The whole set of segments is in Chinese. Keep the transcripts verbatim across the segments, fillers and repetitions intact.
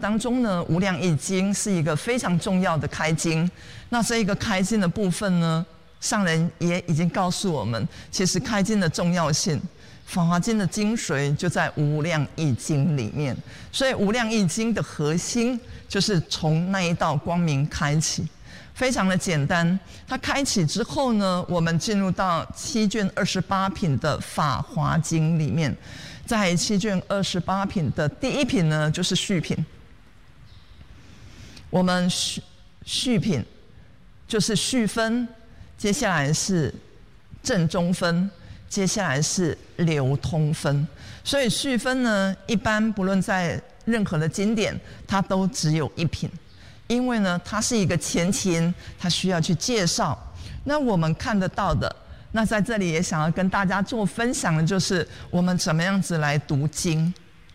当中呢，《无量易经》是一个非常重要的开经。那这一个开经的部分呢，上人也已经告诉我们，其实开经的重要性，《法华经》的精髓就在《无量易经》里面。所以，《无量易经》的核心就是从那一道光明开启。非常的简单，它开启之后呢，我们进入到七卷二十八品的《法华经》里面。在七卷二十八品的第一品呢，就是序品。我们序序品就是序分，接下来是正中分，接下来是流通分。所以序分呢，一般不论在任何的经典，它都只有一品。因为呢，它是一个前情，它需要去介绍。那我们看得到的，那在这里也想要跟大家做分享的，就是我们怎么样子来读经。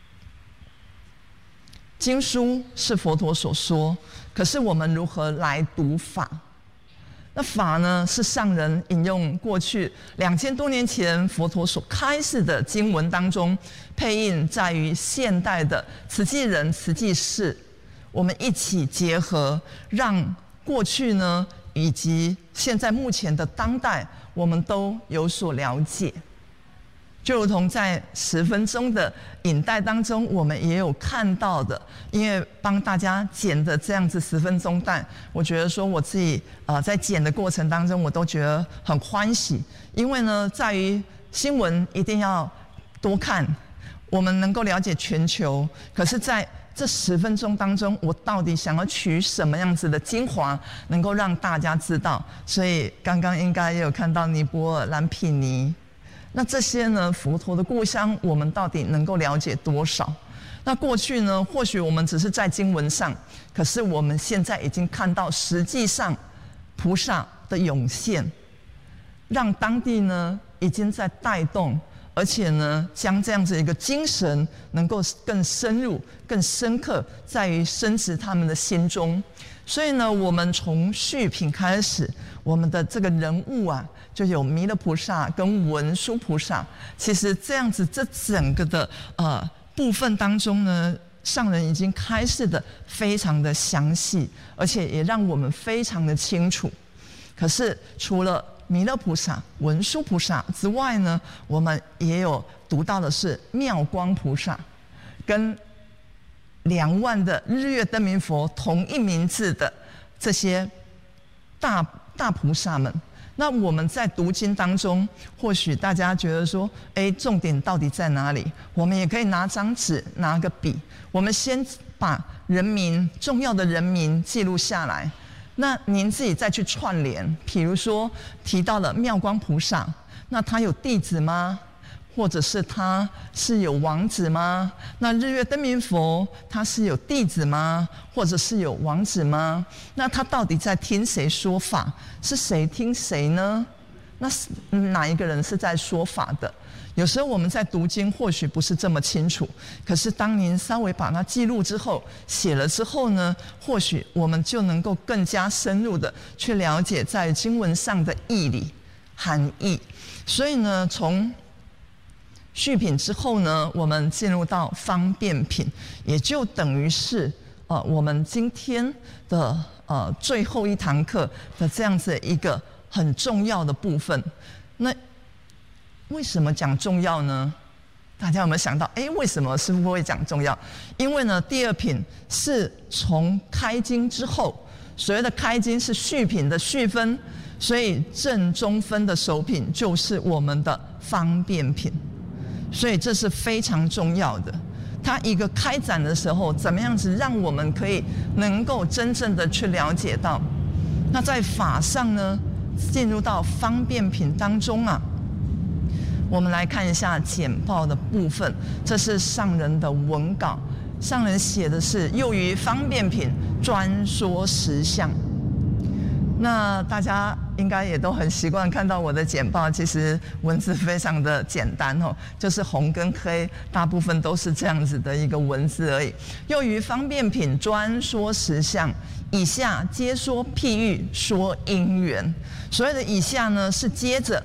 经书是佛陀所说，可是我们如何来读法？那法呢，是上人引用过去两千多年前佛陀所开示的经文当中，配印在于现代的慈济人、慈济事。我们一起结合，让过去呢以及现在目前的当代，我们都有所了解。就如同在十分钟的影带当中，我们也有看到的，因为帮大家剪的这样子十分钟带，我觉得说我自己呃在剪的过程当中，我都觉得很欢喜，因为呢，在于新闻一定要多看，我们能够了解全球，可是在这十分钟当中，我到底想要取什么样子的精华，能够让大家知道？所以刚刚应该也有看到尼泊尔、蓝毗尼，那这些呢，佛陀的故乡，我们到底能够了解多少？那过去呢，或许我们只是在经文上，可是我们现在已经看到，实际上菩萨的涌现，让当地呢已经在带动。而且呢，将这样子一个精神能够更深入、更深刻，在于深植他们的心中。所以呢，我们从序品开始，我们的这个人物啊，就有弥勒菩萨跟文殊菩萨。其实这样子，这整个的呃部分当中呢，上人已经开示的非常的详细，而且也让我们非常的清楚。可是除了弥勒菩萨、文殊菩萨之外呢，我们也有读到的是妙光菩萨，跟两万的日月灯明佛同一名字的这些大大菩萨们。那我们在读经当中，或许大家觉得说，哎，重点到底在哪里？我们也可以拿张纸，拿个笔，我们先把人名重要的人名记录下来。那您自己再去串联，比如说提到了妙光菩萨，那他有弟子吗？或者是他是有王子吗？那日月灯明佛他是有弟子吗？或者是有王子吗？那他到底在听谁说法？是谁听谁呢？那是哪一个人是在说法的？有时候我们在读经或许不是这么清楚，可是当您稍微把它记录之后，写了之后呢，或许我们就能够更加深入的去了解在经文上的义理、含义。所以呢，从序品之后呢，我们进入到方便品，也就等于是呃我们今天的呃最后一堂课的这样子一个很重要的部分。那为什么讲重要呢？大家有没有想到？哎，为什么师父会讲重要？因为呢，第二品是从开经之后，所谓的开经是序品的序分，所以正中分的首品就是我们的方便品，所以这是非常重要的。它一个开展的时候，怎么样子让我们可以能够真正的去了解到？那在法上呢，进入到方便品当中啊。我们来看一下简报的部分，这是上人的文稿，上人写的是又于方便品专说实相。那大家应该也都很习惯看到我的简报，其实文字非常的简单哦，就是红跟黑，大部分都是这样子的一个文字而已。又于方便品专说实相，以下皆说譬喻，说因缘。所谓的以下呢，是接着。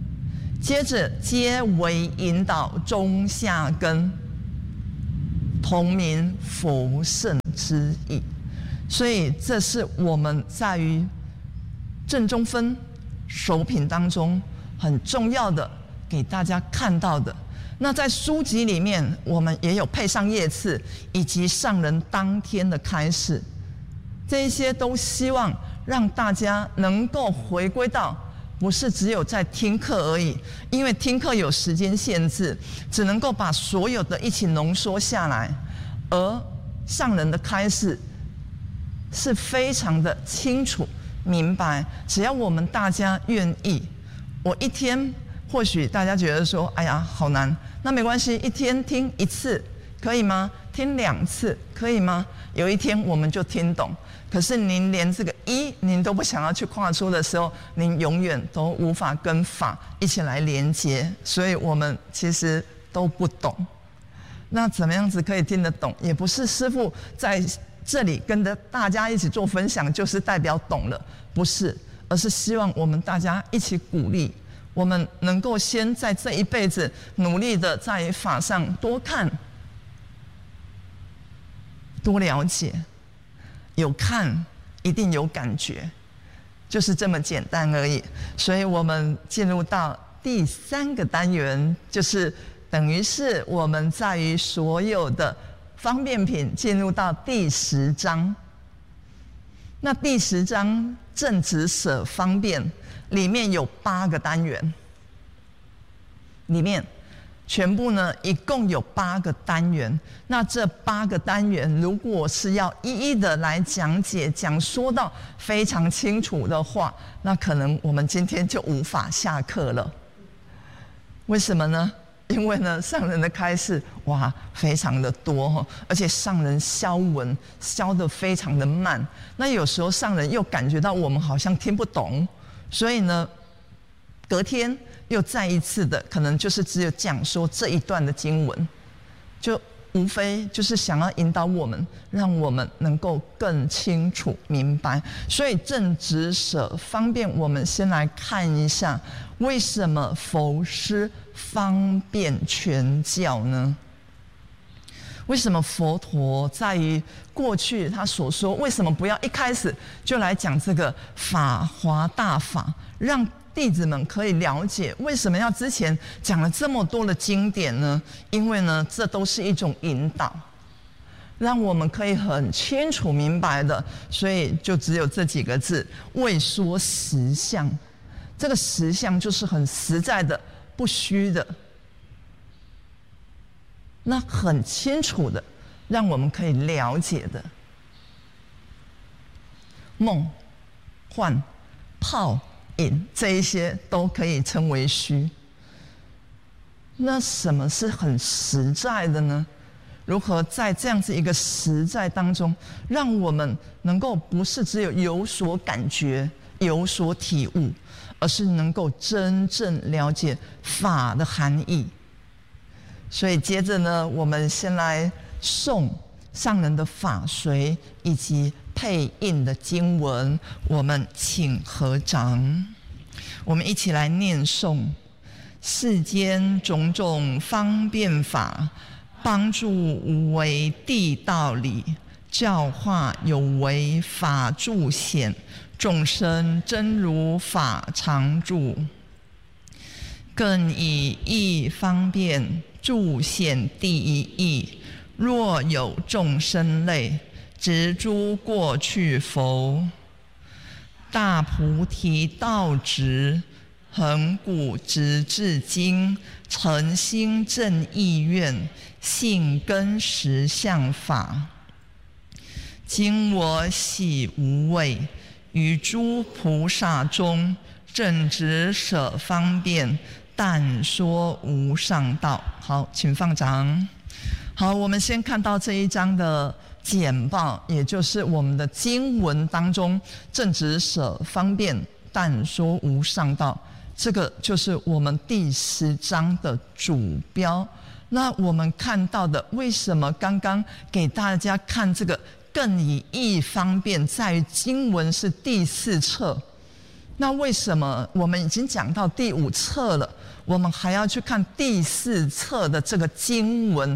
接着皆为引导中下根同名佛圣之意。所以这是我们在于正中分手品当中很重要的给大家看到的。那在书籍里面，我们也有配上页次，以及上人当天的开示，这一些都希望让大家能够回归到不是只有在听课而已，因为听课有时间限制，只能够把所有的一起浓缩下来，而上人的开示是非常的清楚明白。只要我们大家愿意，我一天或许大家觉得说，哎呀好难，那没关系，一天听一次可以吗？听两次可以吗？有一天我们就听懂。可是您连这个一您都不想要去跨出的时候，您永远都无法跟法一起来连接，所以我们其实都不懂。那怎么样子可以听得懂？也不是师父在这里跟着大家一起做分享就是代表懂了，不是，而是希望我们大家一起鼓励，我们能够先在这一辈子努力的在法上多看多了解，有看一定有感觉，就是这么简单而已。所以我们进入到第三个单元，就是等于是我们在于所有的方便品进入到第十章。那第十章正直舍方便里面有八个单元，里面全部呢一共有八个单元。那这八个单元如果是要一一的来讲解讲说到非常清楚的话，那可能我们今天就无法下课了。为什么呢？因为呢上人的开示哇非常的多，而且上人消文消得非常的慢，那有时候上人又感觉到我们好像听不懂，所以呢隔天又再一次的可能就是只有讲说这一段的经文，就无非就是想要引导我们，让我们能够更清楚明白。所以正直舍方便，我们先来看一下为什么佛师方便全教呢？为什么佛陀在于过去他所说，为什么不要一开始就来讲这个法华大法，让弟子们可以了解为什么要之前讲了这么多的经典呢？因为呢这都是一种引导，让我们可以很清楚明白的，所以就只有这几个字，未说实相。这个实相就是很实在的不虚的，那很清楚的让我们可以了解的。梦幻泡影这一些都可以称为虚。那什么是很实在的呢？如何在这样子一个实在当中，让我们能够不是只有有所感觉有所体悟，而是能够真正了解法的含义。所以接着呢，我们先来诵上人的法髓以及配印的经文，我们请合掌，我们一起来念诵：世间种种方便法，帮助无为地道理，教化有为法住显，众生真如法常住。更以义方便住显第一义，若有众生类，执诸过去佛。大菩提道直，恒古直至今，诚心正意愿，信根实相法。今我喜无畏，于诸菩萨中，正直舍方便，但说无上道。好，请放掌。好，我们先看到这一章的简报，也就是我们的经文当中，正直舍方便，但说无上道，这个就是我们第十章的主标。那我们看到的，为什么刚刚给大家看这个更以义方便，在于经文是第四册，那为什么我们已经讲到第五册了，我们还要去看第四册的这个经文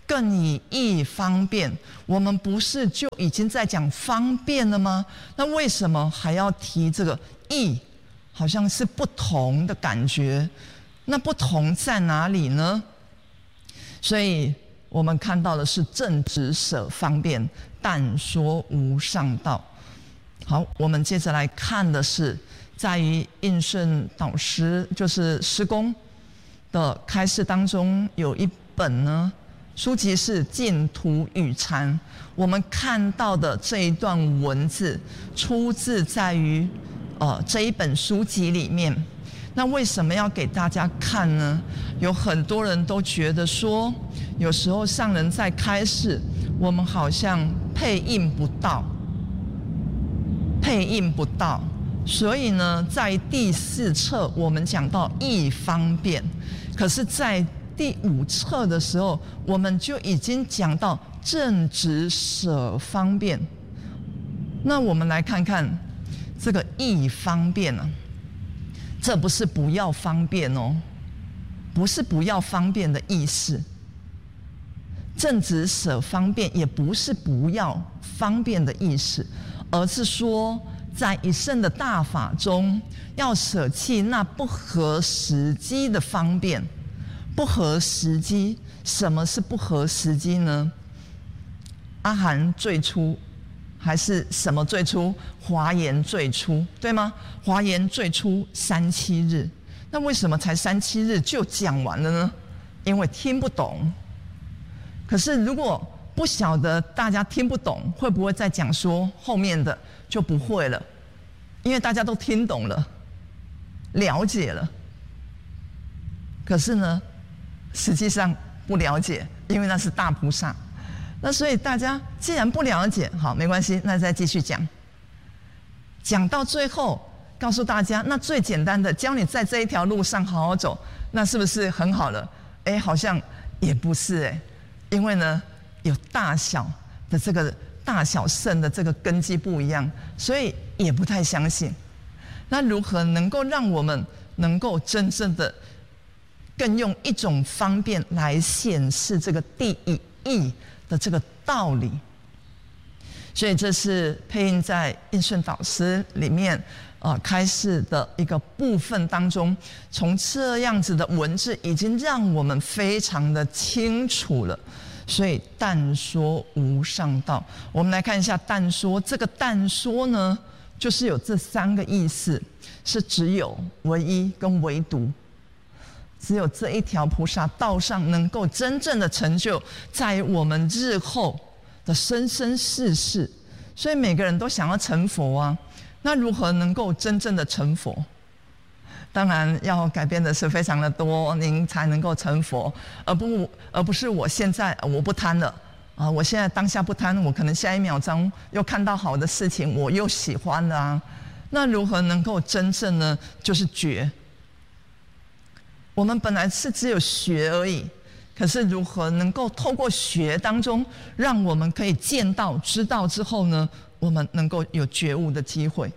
更以义方便。我们不是就已经在讲方便了吗？那为什么还要提这个义？好像是不同的感觉。那不同在哪里呢？所以我们看到的是正直舍方便，但说无上道。好，我们接着来看的是在于印顺导师，就是师公的开示当中有一本呢书籍是净土语禅。我们看到的这一段文字出自在于呃这一本书籍里面。那为什么要给大家看呢？有很多人都觉得说，有时候上人在开示，我们好像配应不到，配应不到。所以呢，在第四册我们讲到义方便，可是在第五册的时候，我们就已经讲到正直舍方便。那我们来看看这个义方便啊，这不是不要方便哦，不是不要方便的意思。正直舍方便也不是不要方便的意思，而是说在一生的大法中，要舍弃那不合时机的方便。不合时机，什么是不合时机呢？阿含最初还是什么最初？华严最初，对吗？华严最初三七日，那为什么才三七日就讲完了呢？因为听不懂。可是如果不晓得大家听不懂，会不会再讲说后面的就不会了？因为大家都听懂了，了解了。可是呢，实际上不了解，因为那是大菩萨。那所以大家既然不了解，好，没关系，那再继续讲。讲到最后，告诉大家，那最简单的，教你在这一条路上好好走，那是不是很好了？哎，好像也不是哎，因为呢，有大小的这个大小圣的这个根基不一样，所以也不太相信。那如何能够让我们能够真正的更用一种方便来显示这个第一义的这个道理？所以这是配印在印顺导师里面呃开示的一个部分当中，从这样子的文字已经让我们非常的清楚了。所以但说无上道，我们来看一下但说。这个但说呢，就是有这三个意思，是只有、唯一跟唯独。只有这一条菩萨道上能够真正的成就，在我们日后的生生世世。所以每个人都想要成佛啊，那如何能够真正的成佛？当然要改变的是非常的多，您才能够成佛，而不而不是我现在我不贪了啊，我现在当下不贪，我可能下一秒钟又看到好的事情，我又喜欢了啊。那如何能够真正呢？就是觉。我们本来是只有学而已，可是如何能够透过学当中，让我们可以见到、知道之后呢，我们能够有觉悟的机会。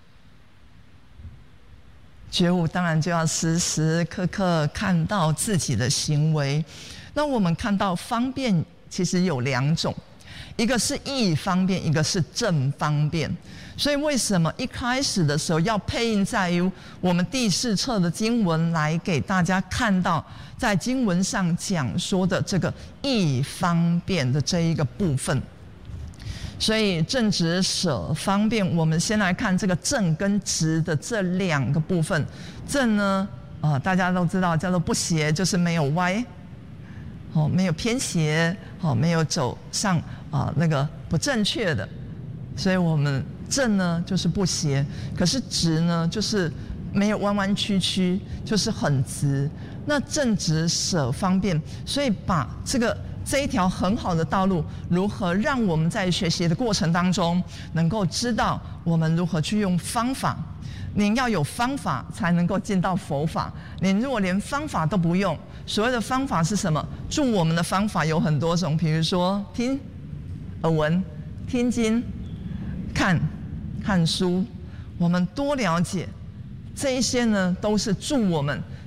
觉悟当然就要时时刻刻看到自己的行为。那我们看到方便其实有两种，一个是义方便，一个是正方便。所以为什么一开始的时候要配印在于我们第四册的经文，来给大家看到在经文上讲说的这个义方便的这一个部分。所以正直舍方便，我们先来看这个正跟直的这两个部分。正呢，呃，大家都知道叫做不邪，就是没有歪，哦，没有偏斜，哦，没有走上啊、呃、那个不正确的。所以我们正呢就是不斜，可是直呢就是没有弯弯曲曲，就是很直。那正直舍方便，所以把这个这一条很好的道路，如何让我们在学习的过程当中能够知道我们如何去用方法。您要有方法才能够进到佛法，您如果连方法都不用，所谓的方法是什么？助我们的方法有很多种，比如说听、耳闻、听经、看看书，我们多了解这一些呢，都是助我们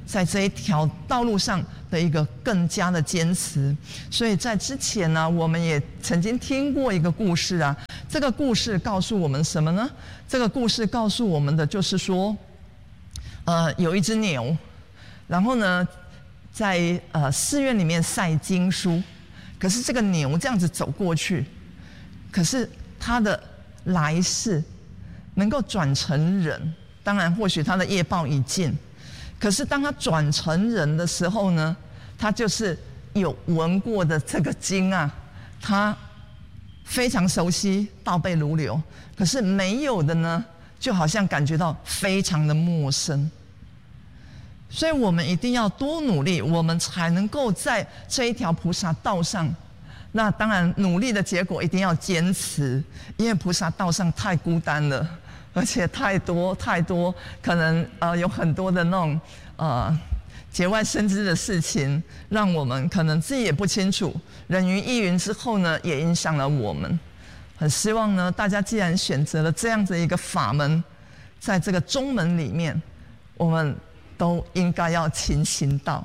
在这一条道路上的一个更加的坚持。所以在之前呢，我们也曾经听过一个故事啊。这个故事告诉我们什么呢？这个故事告诉我们的就是说，呃，有一只牛，然后呢，在呃寺院里面晒经书，可是这个牛这样子走过去，可是它的来世能够转成人，当然或许它的业报已尽。可是当他转成人的时候呢，他就是有闻过的这个经啊，他非常熟悉，倒背如流。可是没有的呢，就好像感觉到非常的陌生。所以我们一定要多努力，我们才能够在这一条菩萨道上。那当然，努力的结果一定要坚持，因为菩萨道上太孤单了。而且太多太多，可能呃有很多的那种呃节外生枝的事情，让我们可能自己也不清楚。人云亦云之后呢，也影响了我们。很希望呢，大家既然选择了这样子一个法门，在这个中门里面，我们都应该要勤行道。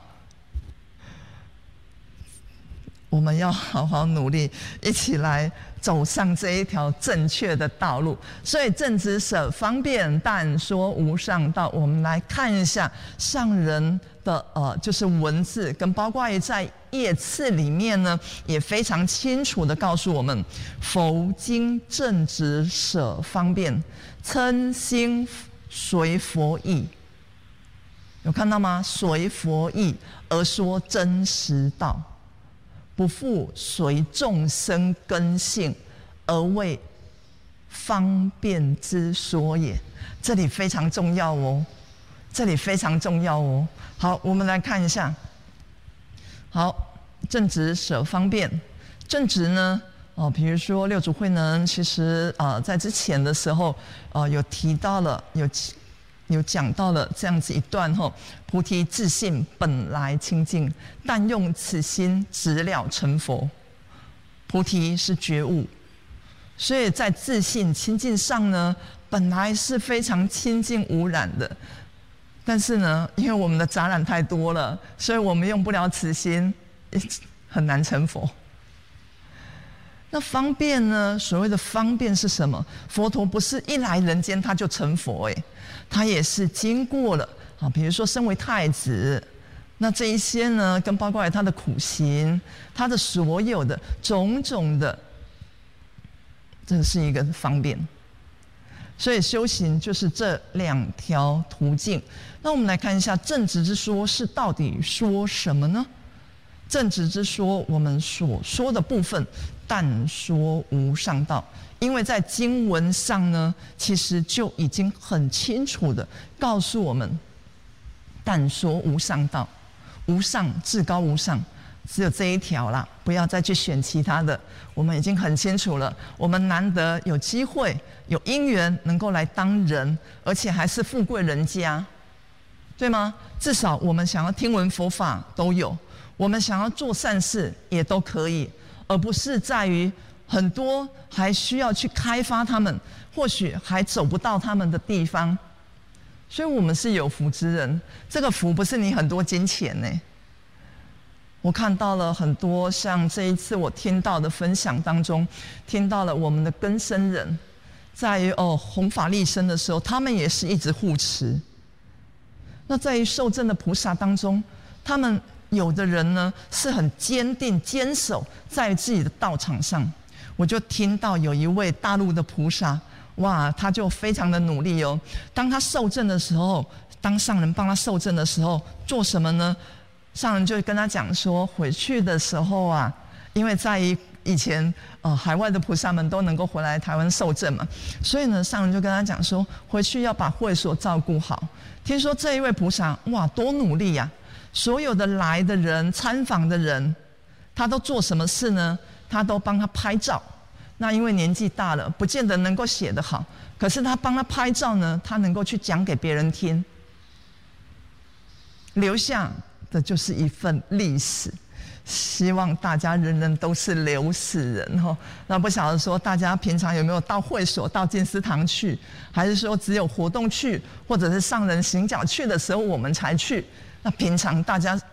我们要好好努力，一起来走上这一条正确的道路。所以正直舍方便，但说无上道。我们来看一下上人的呃，就是文字，跟包括在页次里面呢，也非常清楚的告诉我们：佛经正直舍方便，称心随佛意。有看到吗？随佛意而说真实道。不复随众生根性，而为方便之说也。这里非常重要哦，这里非常重要哦。好，我们来看一下。好，正直舍方便。正直呢，哦、呃，比如说六祖慧能，其实呃在之前的时候，呃有提到了有。有讲到了这样子一段吼，菩提自性本来清净，但用此心直了成佛。菩提是觉悟，所以在自性清净上呢，本来是非常清净无染的。但是呢，因为我们的杂染太多了，所以我们用不了此心，很难成佛。那方便呢？所谓的方便是什么？佛陀不是一来人间他就成佛，哎，他也是经过了啊，比如说身为太子，那这一些呢，跟包括他的苦行，他的所有的种种的，这是一个方便。所以修行就是这两条途径。那我们来看一下正直之说是到底说什么呢？正直之说，我们所说的部分，但说无上道。因为在经文上呢，其实就已经很清楚的告诉我们，但说无上道，无上至高无上，只有这一条啦，不要再去选其他的。我们已经很清楚了，我们难得有机会、有因缘能够来当人，而且还是富贵人家，对吗？至少我们想要听闻佛法都有。我们想要做善事也都可以，而不是在于很多还需要去开发他们，或许还走不到他们的地方。所以我们是有福之人，这个福不是你很多金钱呢。我看到了很多像这一次我听到的分享当中，听到了我们的根生人，在于哦弘法利生的时候，他们也是一直护持。那在于受证的菩萨当中，他们有的人呢是很坚定坚守在自己的道场上。我就听到有一位大陆的菩萨，哇，他就非常的努力哦。当他受证的时候，当上人帮他受证的时候，做什么呢？上人就跟他讲说，回去的时候啊，因为在于以前呃海外的菩萨们都能够回来台湾受证嘛，所以呢，上人就跟他讲说，回去要把会所照顾好。听说这一位菩萨，哇，多努力呀、啊！所有的来的人、参访的人，他都做什么事呢？他都帮他拍照。那因为年纪大了，不见得能够写得好，可是他帮他拍照呢，他能够去讲给别人听，留下的就是一份历史。希望大家人人都是留史人哈。那不晓得说大家平常有没有到会所、到静思堂去，还是说只有活动去，或者是上人行脚去的时候我们才去？ 那平常大家，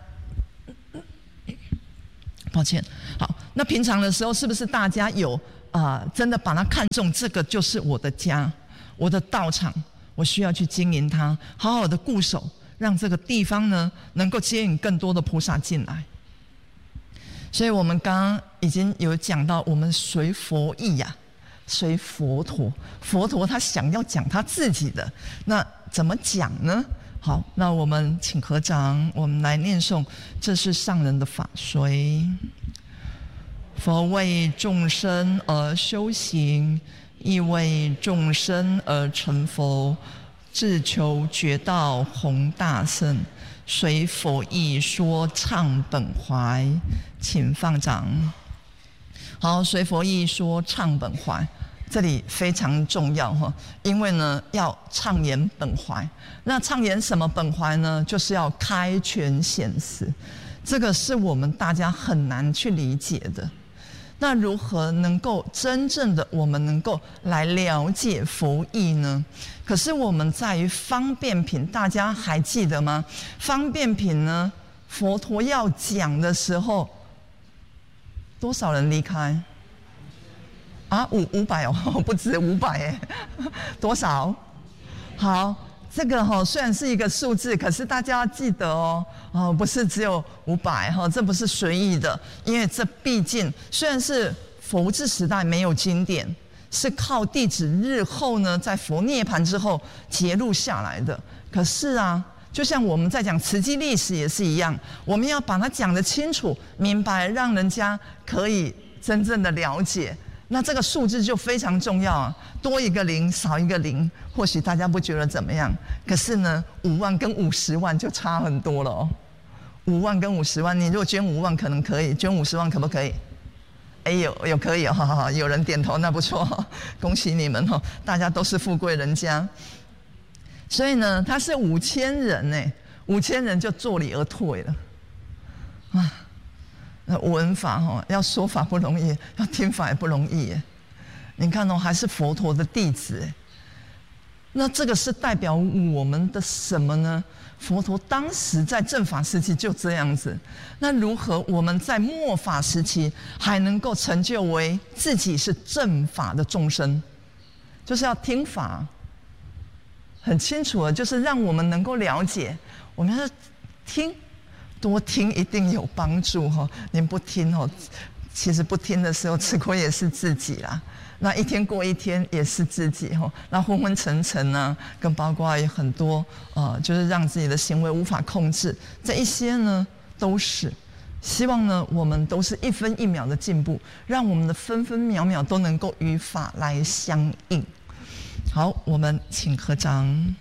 抱歉，好，那平常的时候是不是大家有啊、呃，真的把它看重？这个就是我的家，我的道场，我需要去经营它，好好的固守，让这个地方呢能够接引更多的菩萨进来。所以我们刚刚已经有讲到，我们随佛意呀、啊，随佛陀。佛陀他想要讲他自己的，那怎么讲呢？好，那我们请合掌，我们来念诵，这是上人的法随。佛为众生而修行，亦为众生而成佛，自求觉道弘大圣。随佛意说唱本怀，请放掌。好，随佛意说唱本怀，这里非常重要哈，因为呢要畅言本怀。那畅言什么本怀呢？就是要开权显实，这个是我们大家很难去理解的。那如何能够真正的我们能够来了解佛意呢？可是我们在于方便品，大家还记得吗？方便品呢，佛陀要讲的时候，多少人离开？啊，五五百哦，不止五百哎，多少？好。这个哈、哦、虽然是一个数字，可是大家要记得哦，哦不是只有五百哈，这不是随意的，因为这毕竟虽然是佛治时代没有经典，是靠弟子日后呢在佛涅槃之后揭露下来的。可是啊，就像我们在讲慈济历史也是一样，我们要把它讲得清楚明白，让人家可以真正的了解。那这个数字就非常重要啊，多一个零少一个零，或许大家不觉得怎么样，可是呢，五万跟五十万就差很多了哦。五万跟五十万，你如果捐五万可能可以，捐五十万可不可以？哎，有有可以哦，好好好，有人点头，那不错，恭喜你们哦，大家都是富贵人家。所以呢，他是五千人呢，五千人就作礼而退了，啊。闻法哈，要说法不容易，要听法也不容易耶。你看哦，还是佛陀的弟子，那这个是代表我们的什么呢？佛陀当时在正法时期就这样子，那如何我们在末法时期还能够成就为自己是正法的众生？就是要听法，很清楚的，就是让我们能够了解，我们要听。多听一定有帮助哈，您不听哦，其实不听的时候吃亏也是自己啦。那一天过一天也是自己哈，那昏昏沉沉呢，跟包括有很多呃，就是让自己的行为无法控制，这一些呢都是希望呢，我们都是一分一秒的进步，让我们的分分秒秒都能够与法来相应。好，我们请合掌。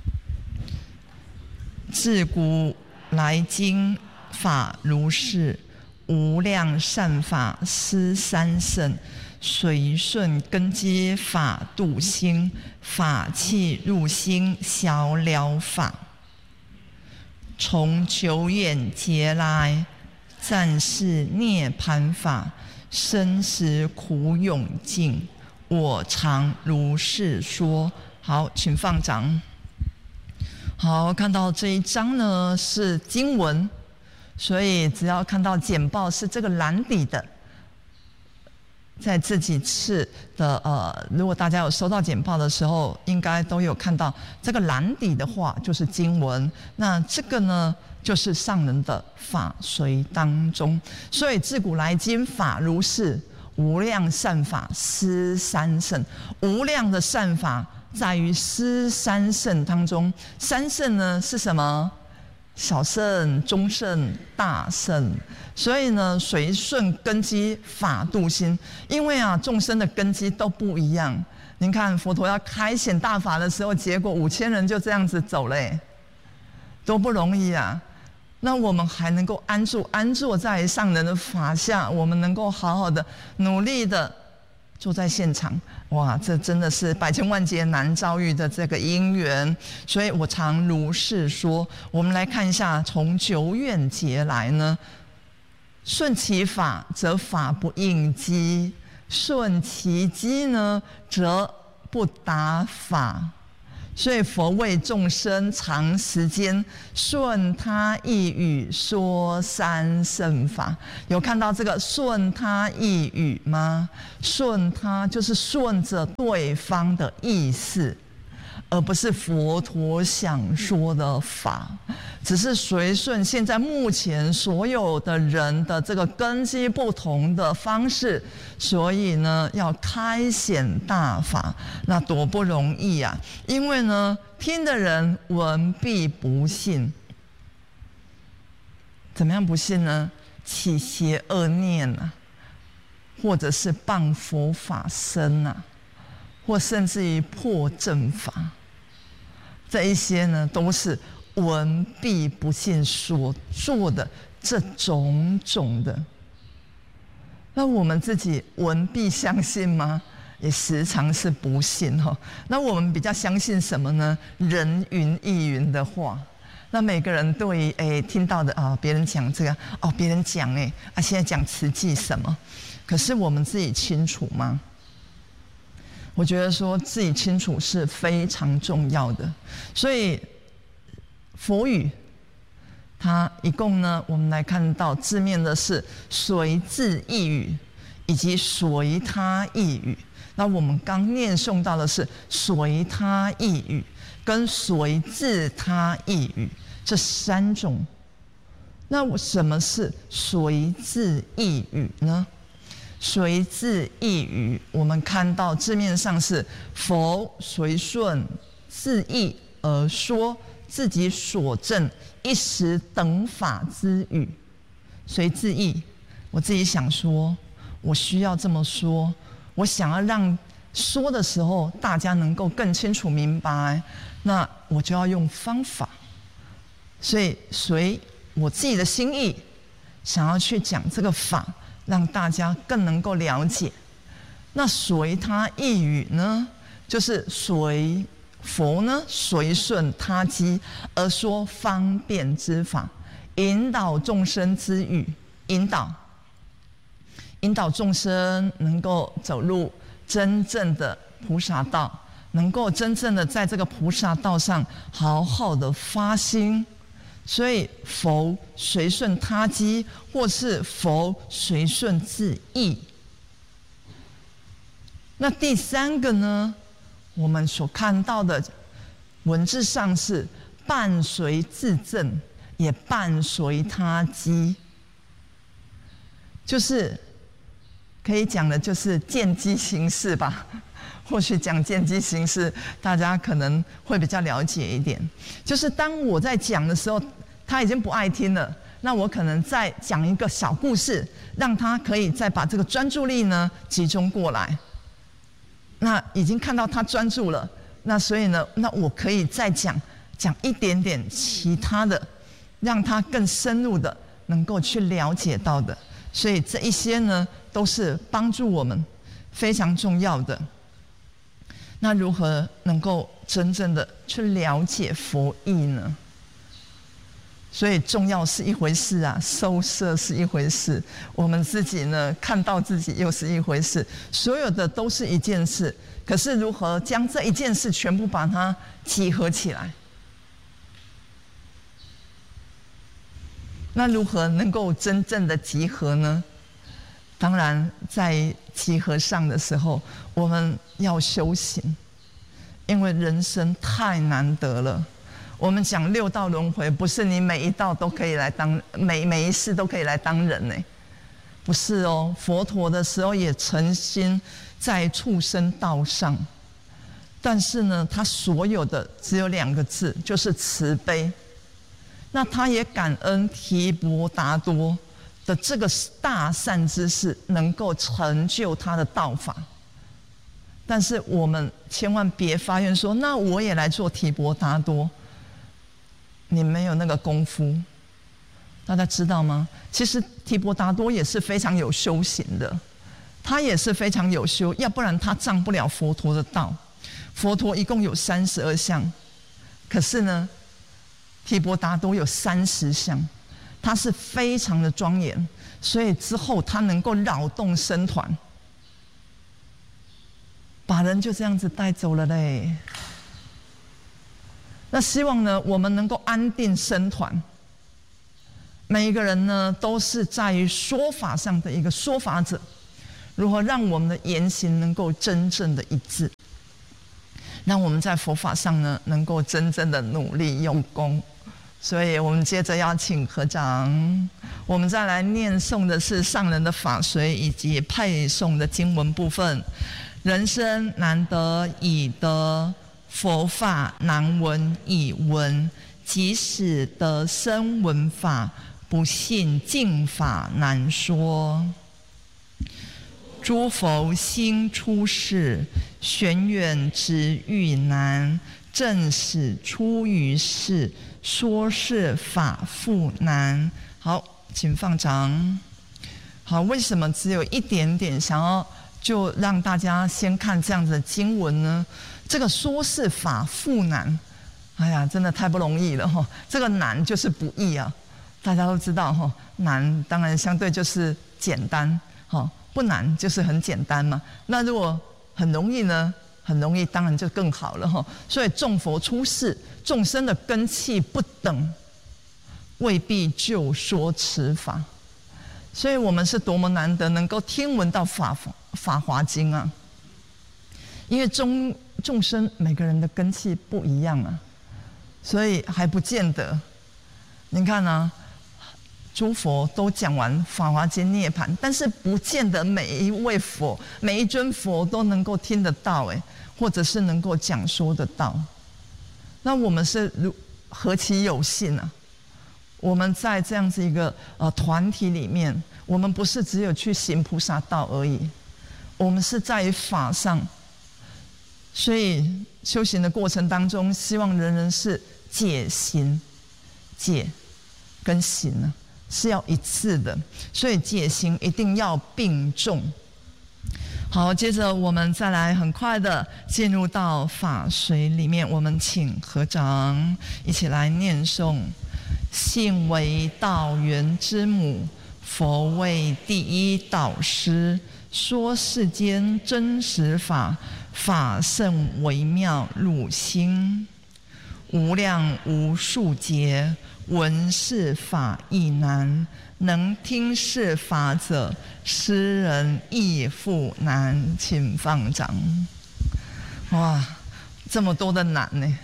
自古来今法如是，无量善法施三圣，随顺根基法度心，法器入心晓了法。从久远劫来，暂是涅槃法，生死苦永尽，我常如是说。好，请放掌。好，看到这一章呢是经文，所以只要看到简报是这个蓝底的，在这几次的呃，如果大家有收到简报的时候，应该都有看到这个蓝底的话就是经文，那这个呢就是上人的法随当中，所以自古来今法如是，无量善法施三圣，无量的善法在于施三圣当中。三圣呢是什么？小圣、中圣、大圣。所以呢，随顺根基法度心，因为啊，众生的根基都不一样。您看佛陀要开显大法的时候，结果五千人就这样子走嘞，多不容易啊！那我们还能够安住安坐在上人的法下，我们能够好好的努力的坐在现场，哇，这真的是百千万劫难遭遇的这个因缘，所以我常如是说。我们来看一下，从久远劫来呢，顺其法则法不应机，顺其机呢则不达法。 所以佛为众生长时间顺他意语说三圣法。有看到这个顺他意语吗？顺他就是顺着对方的意思，而不是佛陀想说的法，只是随顺现在目前所有的人的这个根基不同的方式，所以呢要开显大法，那多不容易啊！因为呢听的人闻必不信，怎么样不信呢？起邪恶念啊，或者是谤佛法身啊，或甚至于破正法，这一些呢都是闻必不信所做的这种种的。那我们自己闻必相信吗？也时常是不信哈。那我们比较相信什么呢？人云亦云的话。那每个人对于诶听到的啊，别人讲这个哦，别人讲诶啊，现在讲慈济什么？可是我们自己清楚吗？我觉得说自己清楚是非常重要的。所以佛语它一共呢，我们来看到字面的是随自意语以及随他意语。那我们刚念诵到的是随他意语跟随自他意语这三种。那什么是随自意语呢？随自意语，我们看到字面上是佛随顺自意而说自己所证一时等法之语。随自意，我自己想说，我需要这么说，我想要让说的时候大家能够更清楚明白，那我就要用方法。所以随我自己的心意，想要去讲这个法，让大家更能够了解。那随他意语呢，就是随佛呢随顺他机而说方便之法，引导众生之语，引导引导众生能够走入真正的菩萨道，能够真正的在这个菩萨道上好好的发心。所以佛随顺他机，或是佛随顺自意。那第三个呢，我们所看到的文字上是伴随自证，也伴随他机，就是可以讲的就是见机行事吧。或许讲见机行事，大家可能会比较了解一点。就是当我在讲的时候，他已经不爱听了，那我可能再讲一个小故事，让他可以再把这个专注力呢集中过来。那已经看到他专注了，那所以呢，那我可以再讲讲一点点其他的，让他更深入的能够去了解到的。所以这一些呢，都是帮助我们非常重要的。那如何能够真正的去了解佛意呢？所以重要是一回事啊，收摄是一回事，我们自己呢看到自己又是一回事，所有的都是一件事。可是如何将这一件事全部把它集合起来？那如何能够真正的集合呢？当然，在集合上的时候，我们要修行，因为人生太难得了。我们讲六道轮回，不是你每一道都可以来当，每每一世都可以来当人呢，不是哦。佛陀的时候也诚心在畜生道上，但是呢，他所有的只有两个字，就是慈悲。那他也感恩提婆达多的这个大善之事，能够成就他的道法。但是我们千万别发愿说，那我也来做提婆达多。你没有那个功夫，大家知道吗？其实提婆达多也是非常有修行的，他也是非常有修，要不然他上不了佛陀的道。佛陀一共有三十二相，可是呢，提婆达多有三十相，他是非常的庄严，所以之后他能够扰动僧团，把人就这样子带走了嘞。 那希望呢，我们能够安定身团。每一个人呢，都是在于说法上的一个说法者，如何让我们的言行能够真正的一致，让我们在佛法上呢，能够真正的努力用功。所以我们接着要请合掌，我们再来念诵的是上人的法髓以及配诵的经文部分。人生难得已得，佛法难闻已闻。即使得生闻法，不信净法难说。诸佛心出世，玄远直欲难。正始出于世，说是法复难。好，请放掌。好，为什么只有一点点想要就让大家先看这样子的经文呢？这个说是法复难，哎呀，真的太不容易了哈！这个难就是不易啊，大家都知道哈。难当然相对就是简单，哈，不难就是很简单嘛。那如果很容易呢？很容易，当然就更好了哈。所以众佛出世，众生的根器不等，未必就说此法。所以我们是多么难得能够听闻到法法华经啊！因为众众生每个人的根器不一样啊，所以还不见得。你看啊，诸佛都讲完法华经涅槃，但是不见得每一位佛、每一尊佛都能够听得到哎。或者是能够讲说得到，那我们是如何其有幸啊！我们在这样子一个呃团体里面，我们不是只有去行菩萨道而已，我们是在于法上。所以修行的过程当中，希望人人是解行、解跟行呢是要一致的，所以解行一定要并重。好，接着我们再来很快的进入到法髓里面，我们请合掌，一起来念诵：信为道源之母，佛为第一导师，说世间真实法，法甚微妙入心，无量无数劫，闻是法亦难。能听是法者，斯人亦复难。请放掌。哇，这么多的难呢！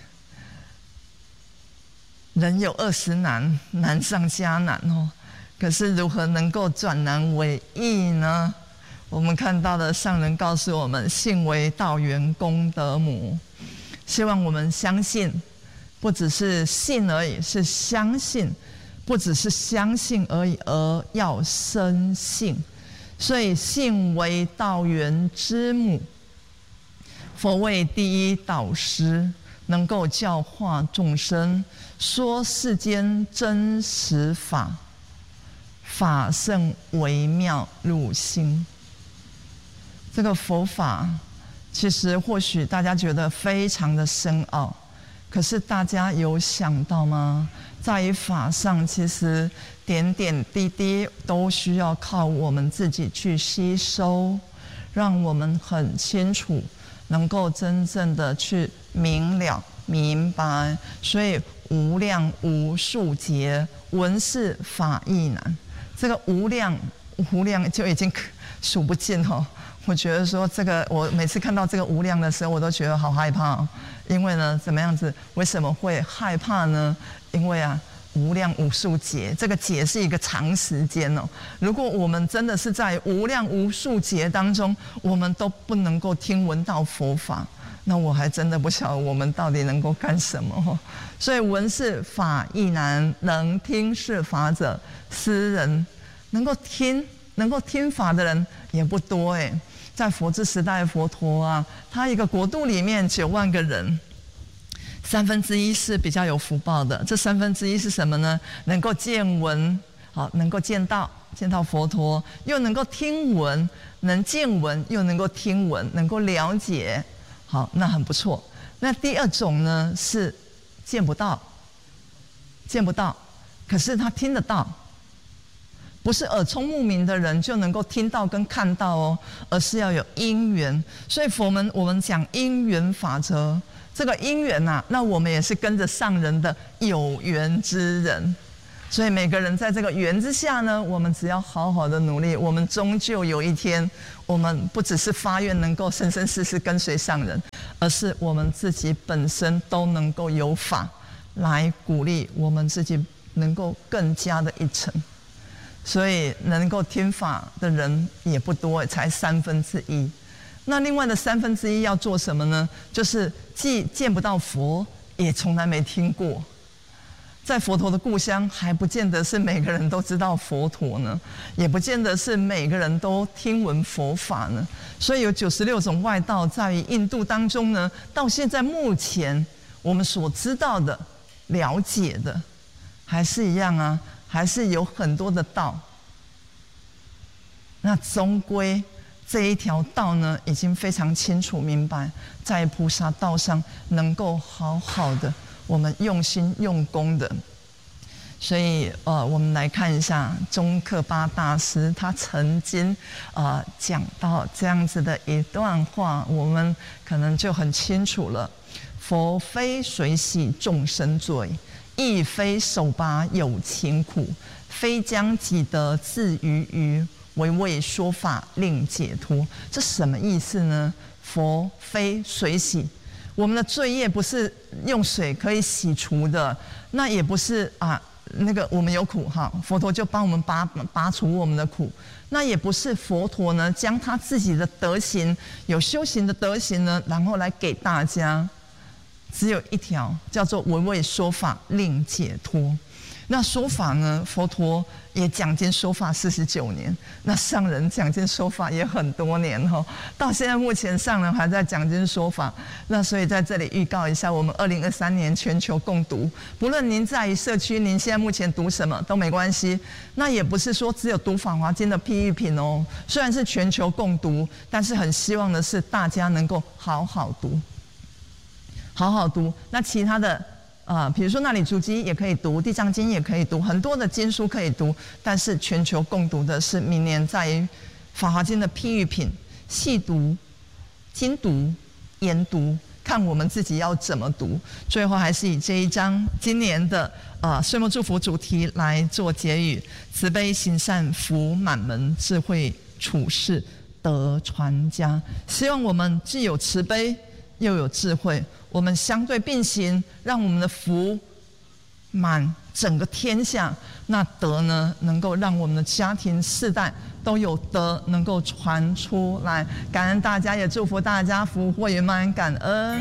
人有二十难，难上加难哦。可是如何能够转难为易呢？我们看到的上人告诉我们：信为道源功德母。希望我们相信，不只是信而已，是相信。不只是相信而已，而要深信。所以信为道源之母，佛为第一导师，能够教化众生，说世间真实法，法甚微妙入心。这个佛法其实或许大家觉得非常的深奥，可是大家有想到吗？在于法上，其实点点滴滴都需要靠我们自己去吸收，让我们很清楚，能够真正的去明了明白。所以无量无数劫，闻是法亦难。这个无量无量就已经数不尽哦。我觉得说这个，我每次看到这个无量的时候，我都觉得好害怕哦。因为呢，怎么样子？为什么会害怕呢？因为啊，无量无数劫，这个劫是一个长时间哦。如果我们真的是在无量无数劫当中，我们都不能够听闻到佛法，那我还真的不晓得我们到底能够干什么哦。所以闻是法亦难，能听是法者，斯人能够听能够听法的人也不多哎。在佛之时代，佛陀啊，他一个国度里面九万个人。三分之一是比较有福报的，这三分之一是什么呢？能够见闻，好，能够见到见到佛陀，又能够听闻，能见闻又能够听闻，能够了解，好，那很不错。那第二种呢是见不到，见不到，可是他听得到，不是耳聪目明的人就能够听到跟看到哦，而是要有因缘。所以佛门我们讲因缘法则。 这个因缘呐、啊，那我们也是跟着上人的有缘之人。所以每个人在这个缘之下呢，我们只要好好的努力，我们终究有一天，我们不只是发愿能够生生世世跟随上人，而是我们自己本身都能够有法来鼓励我们自己，能够更加的一层。所以能够听法的人也不多，才三分之一。那另外的三分之一要做什么呢？就是既见不到佛，也从来没听过。在佛陀的故乡，还不见得是每个人都知道佛陀呢，也不见得是每个人都听闻佛法呢。所以有九十六种外道，在于印度当中呢，到现在目前我们所知道的、了解的，还是一样啊，还是有很多的道。那终归这一条道呢，已经非常清楚明白，在菩萨道上能够好好的。我们用心用功的，所以呃，我们来看一下宗喀巴大师，他曾经呃讲到这样子的一段话，我们可能就很清楚了。佛非随喜众生罪，亦非手拔有情苦，非将己得自娱于，唯为说法令解脱。这什么意思呢？佛非随喜。我们的罪业不是用水可以洗除的，那也不是啊，那个我们有苦哈，佛陀就帮我们拔拔除我们的苦，那也不是佛陀呢将他自己的德行，有修行的德行呢，然后来给大家，只有一条叫做唯为说法令解脱。那说法呢，佛陀也讲经说法四十九年，那上人讲经说法也很多年哈，到现在目前上人还在讲经说法。那所以在这里预告一下，我们二零二三年全球共读，不论您在于社区，您现在目前读什么都没关系。那也不是说只有读法华经的譬喻品哦，虽然是全球共读，但是很希望的是大家能够好好读，好好读。那其他的。啊、呃，比如说那里足迹也可以读，地藏经也可以读，很多的经书可以读，但是全球共读的是明年在于法华经的譬喻品，细读、精读、研读，看我们自己要怎么读。最后还是以这一章今年的呃岁末祝福主题来做结语：慈悲行善福满门，智慧处世得传家。希望我们既有慈悲又有智慧，我们相对并行，让我们的福满整个天下。那德呢，能够让我们的家庭世代都有德能够传出来。感恩大家，也祝福大家福慧圆满，感恩。